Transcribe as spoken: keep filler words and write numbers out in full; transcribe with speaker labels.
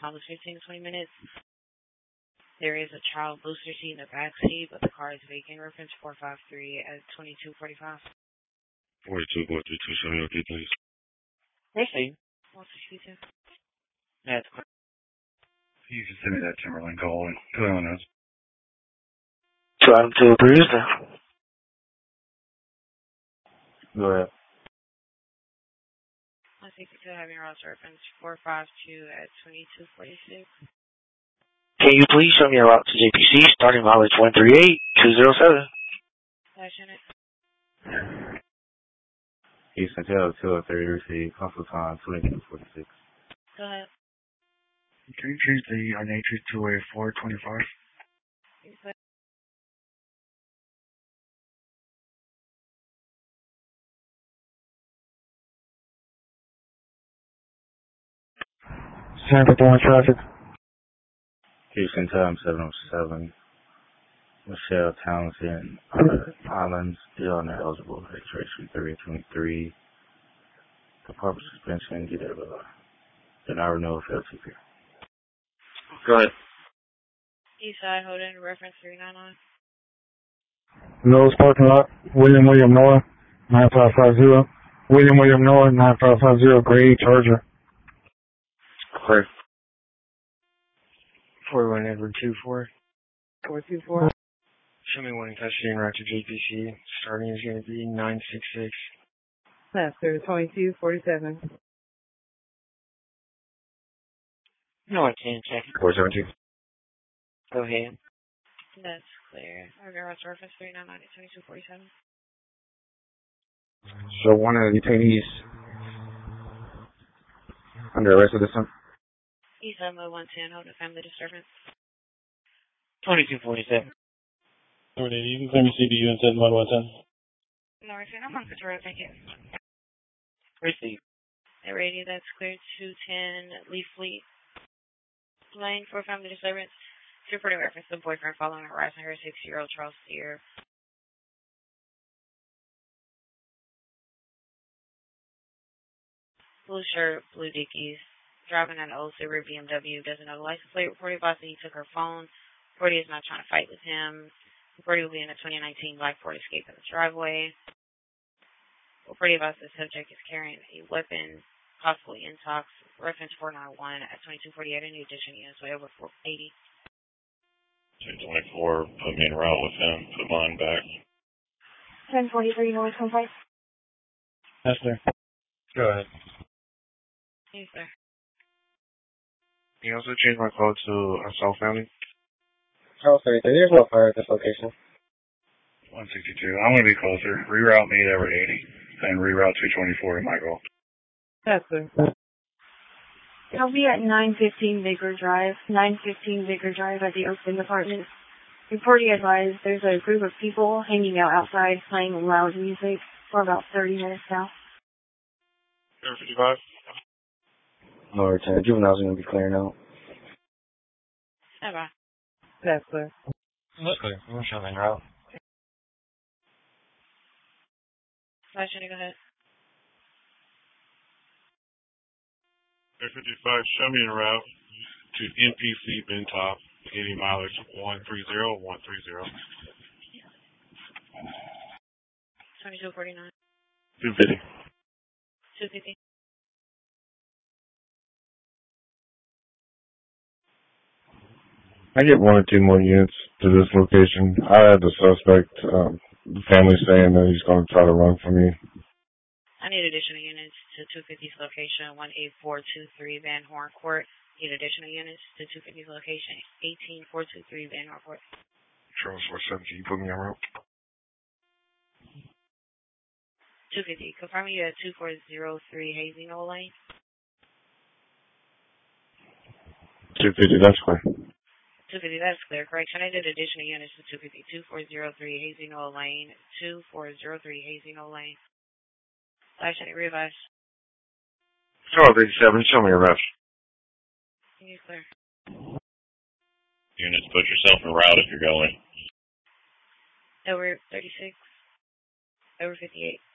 Speaker 1: probably fifteen to twenty minutes. There is a child booster seat in the back seat, but the car is vacant. Reference four five three at twenty-two forty-five.
Speaker 2: forty-two, four three two, show me okay, please.
Speaker 1: Proceed. one sixty-two. That's correct.
Speaker 2: You can send me that Timberland call and put on us.
Speaker 3: two item two oh three is there. Go ahead.
Speaker 1: one sixty-two, having route reference four five two at twenty-two forty-six.
Speaker 3: Can you please show me a route to J P C starting mileage one three eight two zero seven?
Speaker 1: Flash unit.
Speaker 3: Houston Tail two oh three, receive console time twenty-two forty-six.
Speaker 1: Go ahead.
Speaker 2: Can you change the R N A to a four twenty-five?
Speaker 1: Yes,
Speaker 2: San Francisco traffic.
Speaker 3: Houston Tail seven oh seven. Michelle Townsend, uh, Islands, still ineligible. Registration three twenty-three. Department suspension, get it, uh, did not renew a failed T P. Go ahead.
Speaker 1: Eastside, hold in, reference three nine nine.
Speaker 4: Lowe's parking lot, William William Noah, nine five five zero. William William Noah, nine five five zero, grade Charger.
Speaker 3: Clear.
Speaker 5: forty-one Edward two four. four two four. Show me one touchdown route to J P C. Starting is going to be nine six six.
Speaker 6: That's clear, twenty-two forty-seven.
Speaker 5: No, I can't check.
Speaker 3: four seven two.
Speaker 5: Go ahead.
Speaker 1: That's clear. Having route reference three nine nine at twenty-two forty-seven.
Speaker 4: So one of the detainees under arrest at this time?
Speaker 1: Eastside, mode one ten, hold in family disturbance.
Speaker 5: twenty-two forty-seven.
Speaker 7: Alright, you can send me C D U and seven one one ten.
Speaker 1: No, receive. I'm on control. Thank you.
Speaker 5: Receive.
Speaker 1: At radio, that's clear. two ten, Leaf Fleet Lane for family disturbance. Reporting reference to boyfriend following a rise in her six-year-old Charles Steer. Blue shirt, blue dickies. Driving an old Subaru B M W. Doesn't know the license plate. Reported boss that he took her phone. Reported is not trying to fight with him. Reported will be in a twenty nineteen Black Ford Escape in the driveway. Reported boss the subject is carrying a weapon, possibly intox. Reference four nine one at twenty-two forty-eight. Any addition units way over four eighty.
Speaker 2: ten twenty-four, put me in route with him, put mine back.
Speaker 8: ten forty-three North Complex.
Speaker 7: That's there.
Speaker 5: Go ahead.
Speaker 1: Yes, sir.
Speaker 5: Can you also change my code to a South Family?
Speaker 4: Oh, sorry, there's no fire at this location.
Speaker 2: one sixty-two, I'm going to be closer. Reroute me to Everett eighty, and reroute two twenty-four to my goal.
Speaker 6: That's clear.
Speaker 8: I'll be at nine fifteen Baker Drive, nine fifteen Baker Drive at the Oakland Apartments. Reporting advised there's a group of people hanging out outside playing loud music for about thirty minutes now.
Speaker 5: Air fifty-five.
Speaker 3: Lower ten, juveniles are going to be clearing out.
Speaker 1: Bye-bye.
Speaker 6: That's clear.
Speaker 5: That's clear. I'm showing route.
Speaker 1: Flash unit, go ahead.
Speaker 2: Air fifty-five, show me en route to N P C Bentop, eighty mileage one three zero one three zero.
Speaker 1: twenty-two forty-nine.
Speaker 2: two fifty.
Speaker 1: two fifty.
Speaker 4: I get one or two more units to this location. I had the suspect, um, the family saying that he's going to try to run from me.
Speaker 1: I need additional units to two fifty's location, one eight four two three Van Horn Court. Need additional units to two fifty's location, eighteen four two three Van Horn Court.
Speaker 5: Charles four seven, can you put me on route?
Speaker 1: two fifty, confirming you at two four zero three Hazy Knoll Lane.
Speaker 4: two fifty, that's clear.
Speaker 1: two fifty, that's clear. Correction, I did additional units to two fifty, two four zero three Hazy Knoll Lane, two four zero three Hazy Knoll Lane. Flash unit revise.
Speaker 5: Charles eighty-seven, show me a ref.
Speaker 1: You're clear.
Speaker 2: Units, put yourself en route if you're going.
Speaker 1: Over thirty-six. Over fifty-eight.